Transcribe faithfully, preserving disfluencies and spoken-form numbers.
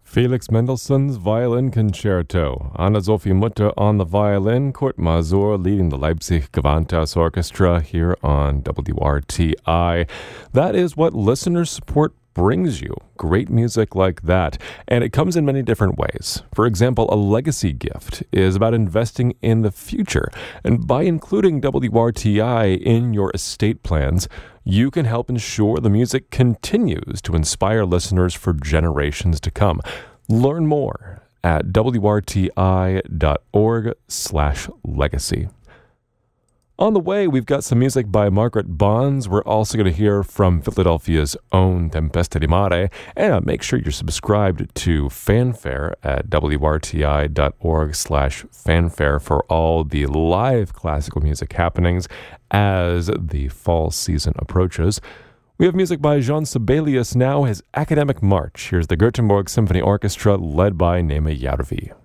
Felix Mendelssohn's Violin Concerto. Anna-Sophie Mutter on the violin, Kurt Masur leading the Leipzig Gewandhaus Orchestra here on W R T I. That is what listener support brings you. Great music like that. And it comes in many different ways. For example, a legacy gift is about investing in the future. And by including W R T I in your estate plans, you can help ensure the music continues to inspire listeners for generations to come. Learn more at W R T I dot org slash legacy. On the way, we've got some music by Margaret Bonds. We're also going to hear from Philadelphia's own Tempesta di Mare. And make sure you're subscribed to Fanfare at W R T I dot org slash fanfare for all the live classical music happenings as the fall season approaches. We have music by Jean Sibelius now, his Academic March. Here's the Göteborg Symphony Orchestra led by Neeme Järvi.